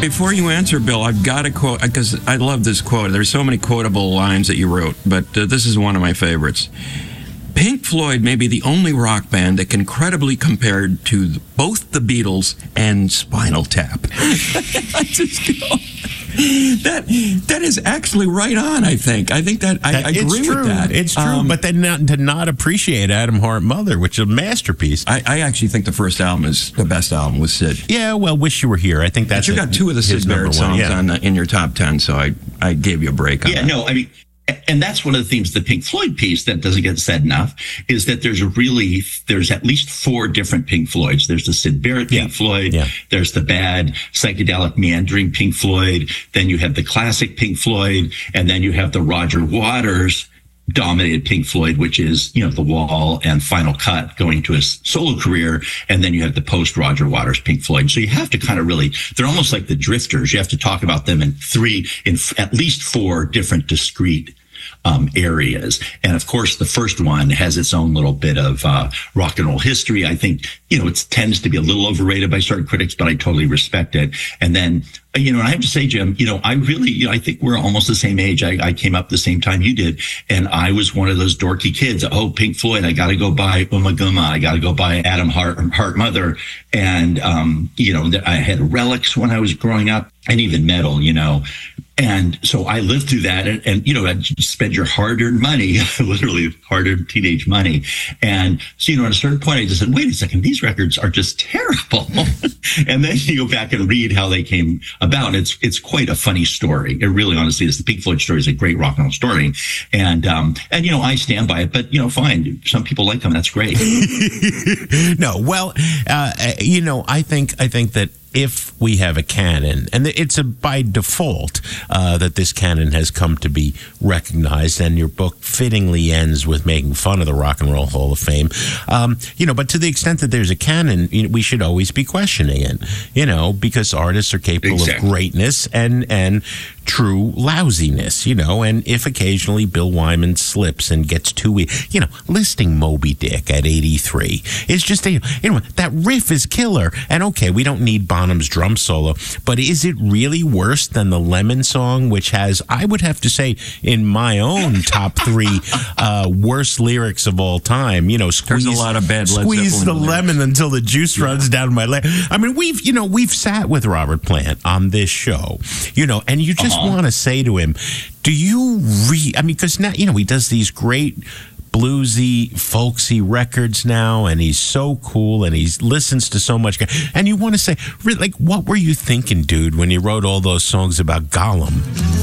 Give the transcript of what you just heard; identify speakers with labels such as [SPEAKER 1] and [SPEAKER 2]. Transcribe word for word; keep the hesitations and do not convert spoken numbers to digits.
[SPEAKER 1] before you answer, Bill, I've got to quote, because I love this quote. There's so many quotable lines that you wrote, but uh, this is one of my favorites. Pink Floyd may be the only rock band that can credibly compare to both the Beatles and Spinal Tap. I just go, that that is actually right on, I think. I think that, I, I agree
[SPEAKER 2] true.
[SPEAKER 1] with that.
[SPEAKER 2] It's true,
[SPEAKER 1] um,
[SPEAKER 2] but then not, to not appreciate Adam Hart Mother, which is a masterpiece.
[SPEAKER 1] I, I actually think the first album is the best album with Sid.
[SPEAKER 2] Yeah, well, Wish You Were Here. I think that's
[SPEAKER 1] But you got two of the Sid Barrett songs yeah. on the, in your top ten, so I, I gave you a break on
[SPEAKER 3] yeah,
[SPEAKER 1] that.
[SPEAKER 3] Yeah, no, I mean, and that's one of the themes of the Pink Floyd piece that doesn't get said enough, is that there's a really, there's at least four different Pink Floyds. There's the Sid Barrett Pink
[SPEAKER 2] yeah.
[SPEAKER 3] Floyd.
[SPEAKER 2] Yeah.
[SPEAKER 3] There's the bad, psychedelic, meandering Pink Floyd. Then you have the classic Pink Floyd. And then you have the Roger Waters dominated Pink Floyd, which is, you know, The Wall and Final Cut going to his solo career. And then you have the post Roger Waters Pink Floyd. So you have to kind of really, they're almost like the Drifters. You have to talk about them in three, in at least four different discrete Um, areas. And of course, the first one has its own little bit of uh, rock and roll history. I think, you know, it tends to be a little overrated by certain critics, but I totally respect it. And then, you know, and I have to say, Jim, you know, I really, you know, I think we're almost the same age. I, I came up the same time you did. And I was one of those dorky kids. Oh, Pink Floyd, I got to go buy Uma Guma. I got to go buy Adam Hart, Hart Mother. And, um, you know, I had Relics when I was growing up and even metal, you know. And so I lived through that, and, and you know, you spend your hard-earned money, literally hard-earned teenage money. And so, you know, at a certain point, I just said, wait a second, these records are just terrible. And then you go back and read how they came about. And it's it's quite a funny story. It really, honestly is. The Pink Floyd story is a great rock and roll story. And, um, and you know, I stand by it, but, you know, fine. Some people like them. That's great.
[SPEAKER 2] No, well, uh, you know, I think I think that if we have a canon, and it's a by default uh, that this canon has come to be recognized, and your book fittingly ends with making fun of the Rock and Roll Hall of Fame, um, you know, but to the extent that there's a canon, you know, we should always be questioning it, you know, because artists are capable
[SPEAKER 3] exactly.
[SPEAKER 2] of greatness and, and true lousiness, you know, and if occasionally Bill Wyman slips and gets too, you know, listing Moby Dick at eighty-three is just, a, you know, that riff is killer, and okay, we don't need Bonham's drum solo, but is it really worse than the Lemon song, which has, I would have to say, in my own top three uh, worst lyrics of all time, you know, squeeze,
[SPEAKER 1] There's a lot of bad Led
[SPEAKER 2] squeeze the
[SPEAKER 1] Zeppelin
[SPEAKER 2] lemon until the juice yeah. runs down my leg. I mean, we've, you know, we've sat with Robert Plant on this show, you know, and you just uh-huh. want to say to him, do you re, I mean, because now, you know, he does these great bluesy, folksy records now, and he's so cool, and he listens to so much. And you want to say, like, what were you thinking, dude, when you wrote all those songs about Gollum?